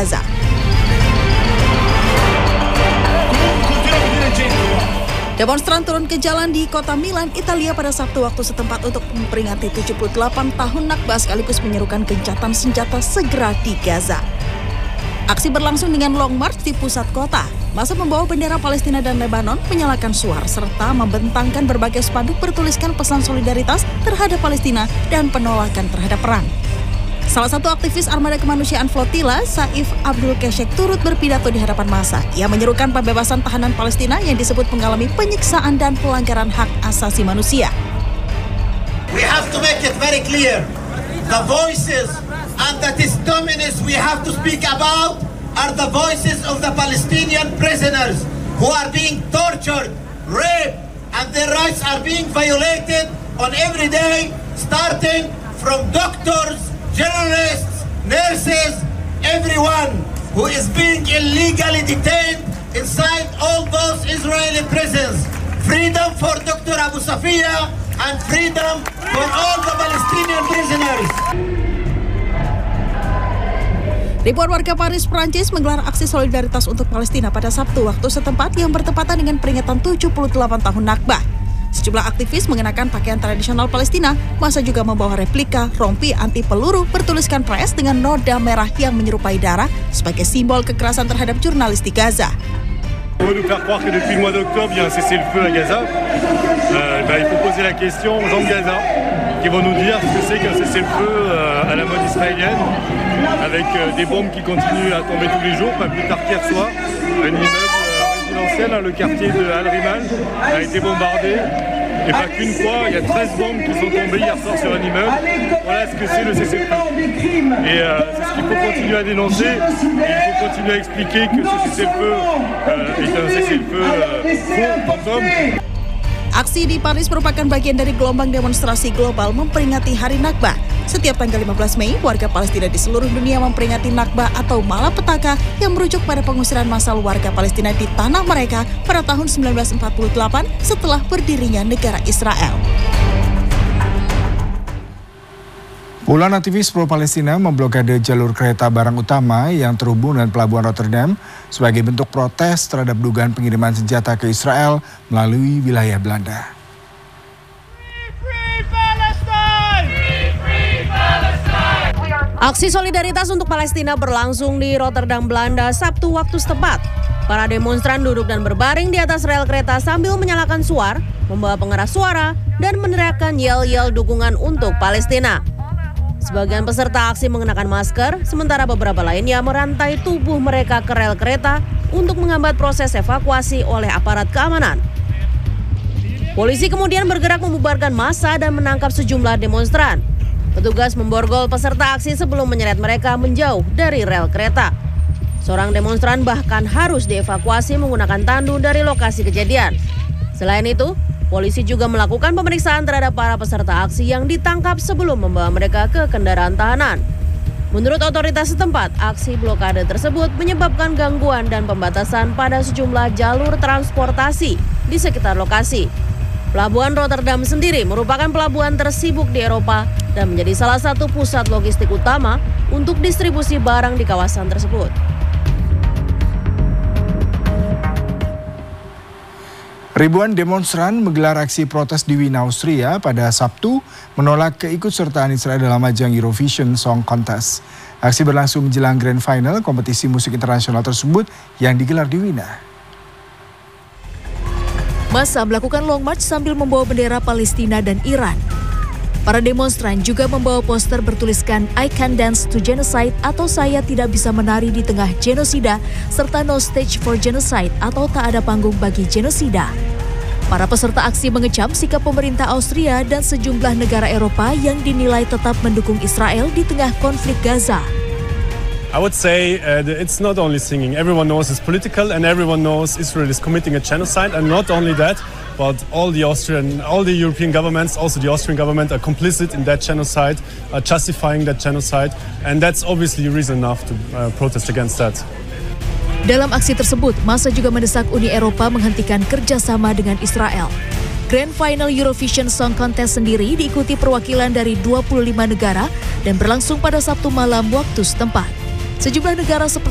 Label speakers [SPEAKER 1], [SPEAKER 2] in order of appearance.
[SPEAKER 1] Gaza. Demonstran turun ke jalan di kota Milan, Italia pada Sabtu waktu setempat untuk memperingati 78 tahun Nakba sekaligus menyerukan gencatan senjata segera di Gaza. Aksi berlangsung dengan long march di pusat kota. Massa membawa bendera Palestina dan Lebanon, menyalakan suar, serta membentangkan berbagai spanduk bertuliskan pesan solidaritas terhadap Palestina dan penolakan terhadap perang. Salah satu aktivis armada kemanusiaan Flotilla, Saif Abdul Keshek, turut berpidato di hadapan massa. Ia menyerukan pembebasan tahanan Palestina yang disebut mengalami penyiksaan dan pelanggaran hak asasi manusia.
[SPEAKER 2] We have to make it very clear. The voices and the testimonies we have to speak about are the voices of the Palestinian prisoners who are being tortured, raped, and their rights are being violated on every day, starting from doctors, journalists, nurses, everyone who is being illegally detained inside all those Israeli prisons. Freedom for Dr. Abu Safia and freedom for all the Palestinian prisoners.
[SPEAKER 1] Ribuan warga Paris, Prancis menggelar aksi solidaritas untuk Palestina pada Sabtu waktu setempat yang bertepatan dengan peringatan 78 tahun Nakba. Sejumlah aktivis mengenakan pakaian tradisional Palestina. Massa juga membawa replika rompi anti peluru bertuliskan press dengan noda merah yang menyerupai darah sebagai simbol kekerasan terhadap jurnalis di Gaza.
[SPEAKER 3] On veut nous faire croire que depuis le mois d'octobre, il y a un cessez-le-feu à Gaza. Il faut poser la question aux gens de Gaza qui vont nous dire ce que c'est qu'un cessez-le-feu à la mode israélienne avec des bombes qui continuent à tomber tous les jours. Pas plus tard qu'hier soir, un immeuble résidentiel, le quartier de Al-Rimal, a été bombardé. Et pas qu'une fois, il y a 13 bombes qui sont tombées hier soir sur un immeuble. Voilà ce que c'est le cessez-le-feu. Et c'est ce qu'il faut continuer à dénoncer. Et il faut continuer à expliquer que ce cessez-le-feu est un cessez-le-feu faux, fantôme.
[SPEAKER 1] Aksi di Paris merupakan bagian dari gelombang demonstrasi global memperingati Hari Nakba. Setiap tanggal 15 Mei, warga Palestina di seluruh dunia memperingati Nakba atau malapetaka yang merujuk pada pengusiran massal warga Palestina di tanah mereka pada tahun 1948 setelah berdirinya negara Israel.
[SPEAKER 4] Puluhan aktivis pro-Palestina memblokade jalur kereta barang utama yang terhubung dengan pelabuhan Rotterdam sebagai bentuk protes terhadap dugaan pengiriman senjata ke Israel melalui wilayah Belanda.
[SPEAKER 5] Aksi solidaritas untuk Palestina berlangsung di Rotterdam, Belanda, Sabtu waktu setempat. Para demonstran duduk dan berbaring di atas rel kereta sambil menyalakan suar, membawa pengeras suara, dan meneriakkan yel-yel dukungan untuk Palestina. Sebagian peserta aksi mengenakan masker, sementara beberapa lainnya merantai tubuh mereka ke rel kereta untuk menghambat proses evakuasi oleh aparat keamanan. Polisi kemudian bergerak membubarkan massa dan menangkap sejumlah demonstran. Petugas memborgol peserta aksi sebelum menyeret mereka menjauh dari rel kereta. Seorang demonstran bahkan harus dievakuasi menggunakan tandu dari lokasi kejadian. Selain itu, polisi juga melakukan pemeriksaan terhadap para peserta aksi yang ditangkap sebelum membawa mereka ke kendaraan tahanan. Menurut otoritas setempat, aksi blokade tersebut menyebabkan gangguan dan pembatasan pada sejumlah jalur transportasi di sekitar lokasi. Pelabuhan Rotterdam sendiri merupakan pelabuhan tersibuk di Eropa dan menjadi salah satu pusat logistik utama untuk distribusi barang di kawasan tersebut.
[SPEAKER 4] Ribuan demonstran menggelar aksi protes di Wina, Austria pada Sabtu menolak keikutsertaan Israel dalam ajang Eurovision Song Contest. Aksi berlangsung menjelang Grand Final kompetisi musik internasional tersebut yang digelar di Wina.
[SPEAKER 1] Massa melakukan long march sambil membawa bendera Palestina dan Iran. Para demonstran juga membawa poster bertuliskan I Can Dance to Genocide atau saya tidak bisa menari di tengah genosida, serta No Stage for Genocide atau tak ada panggung bagi genosida. Para peserta aksi mengecam sikap pemerintah Austria dan sejumlah negara Eropa yang dinilai tetap mendukung Israel di tengah konflik Gaza.
[SPEAKER 3] I would say it's not only singing. Everyone knows it's political and everyone knows Israel is committing a genocide. And not only that, but all the European governments, also the Austrian government, are complicit in that genocide, are justifying that genocide. And that's obviously reason enough to protest against that.
[SPEAKER 1] Dalam aksi tersebut, massa juga mendesak Uni Eropa menghentikan kerjasama dengan Israel. Grand Final Eurovision Song Contest sendiri diikuti perwakilan dari 25 negara dan berlangsung pada Sabtu malam waktu setempat. Sejumlah negara seperti